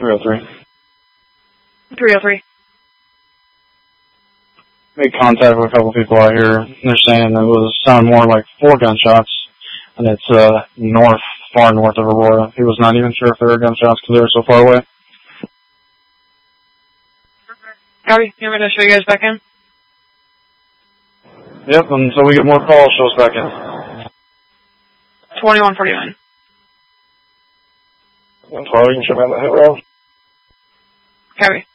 303. 303. Made contact with a couple people out here. They're saying it was sounding more like 4 gunshots, and it's north, far north of Aurora. He was not even sure if there were gunshots because they were so far away. Copy. You want me to show you guys back in? Yep, until we get more calls, show us back in. 2149. 112, you can show me on the hit roll. Copy.